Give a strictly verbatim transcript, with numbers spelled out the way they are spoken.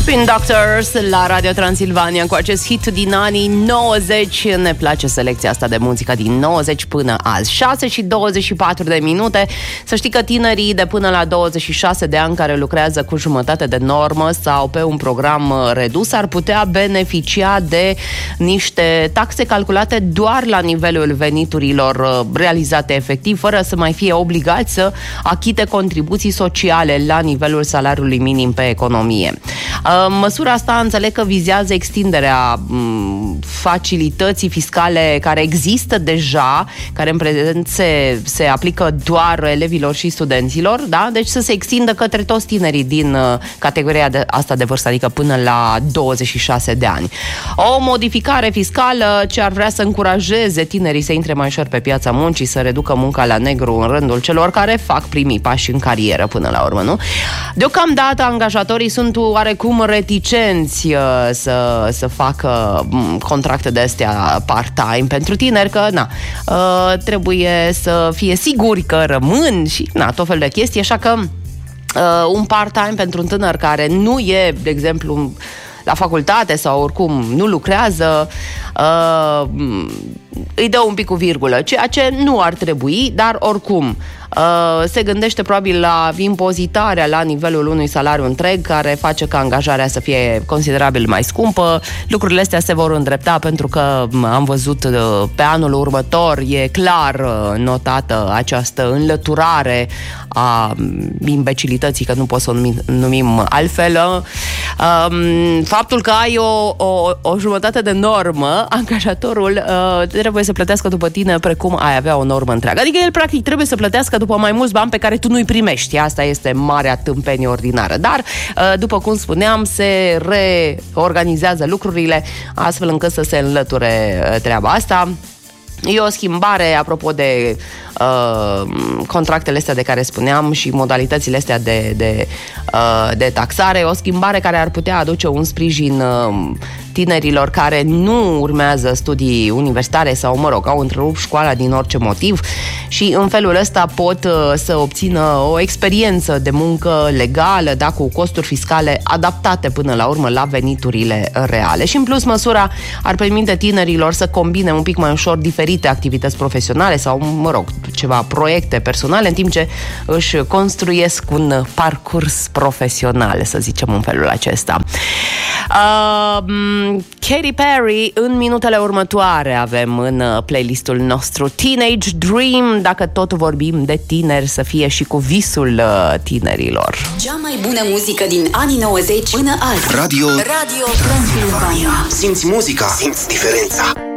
Spin Doctors la Radio Transilvania cu acest hit din anii nouăzeci. Ne place selecția asta de muzică din nouăzeci până azi. șase și douăzeci și patru de minute. Să știi că tinerii de până la douăzeci și șase de ani care lucrează cu jumătate de normă sau pe un program redus ar putea beneficia de niște taxe calculate doar la nivelul veniturilor realizate efectiv, fără să mai fie obligați să achite contribuții sociale la nivelul salariului minim pe economie. Măsura asta înțeleg că vizează extinderea facilității fiscale care există deja, care în prezent se, se aplică doar elevilor și studenților, da? Deci să se extindă către toți tinerii din categoria de, asta de vârstă, adică până la douăzeci și șase de ani. O modificare fiscală ce ar vrea să încurajeze tinerii să intre mai ușor pe piața muncii, să reducă munca la negru în rândul celor care fac primii pași în carieră până la urmă, nu? Deocamdată angajatorii sunt oarecum reticenți uh, să, să facă um, contracte de astea part-time pentru tineri, că na, uh, trebuie să fie siguri că rămân și na, tot fel de chestii, așa că uh, un part-time pentru un tânăr care nu e, de exemplu, la facultate sau oricum nu lucrează, uh, îi dă un pic cu virgulă, ceea ce nu ar trebui, dar oricum uh, se gândește probabil la impozitarea la nivelul unui salariu întreg, care face ca angajarea să fie considerabil mai scumpă. Lucrurile astea se vor îndrepta pentru că am văzut uh, pe anul următor, e clar uh, notată această înlăturare a imbecilității, că nu pot să o numim, numim altfel. Uh, faptul că ai o, o, o jumătate de normă, angajatorul uh, trebuie să plătească după tine precum ai avea o normă întreagă. Adică el practic trebuie să plătească după mai mulți bani pe care tu nu-i primești. Asta este marea tâmpenie ordinară. Dar, uh, după cum spuneam, se reorganizează lucrurile astfel încât să se înlăture uh, treaba asta. E o schimbare, apropo de uh, contractele astea de care spuneam și modalitățile astea de, de, uh, de taxare, o schimbare care ar putea aduce un sprijin uh, tinerilor care nu urmează studii universitare sau, mă rog, au întrerupt școala din orice motiv și în felul ăsta pot uh, să obțină o experiență de muncă legală, da, cu costuri fiscale adaptate până la urmă la veniturile reale. Și în plus măsura ar permite tinerilor să combine un pic mai ușor diferite activități profesionale sau, mă rog, ceva proiecte personale, în timp ce își construiesc un parcurs profesional, să zicem în felul acesta. Uh, Katy Perry, în minutele următoare avem în playlistul nostru Teenage Dream. Dacă tot vorbim de tineri, să fie și cu visul tinerilor. Cea mai bună muzică din anii nouăzeci până azi. Radio Radio Transilvania. Simți muzica, simți diferența.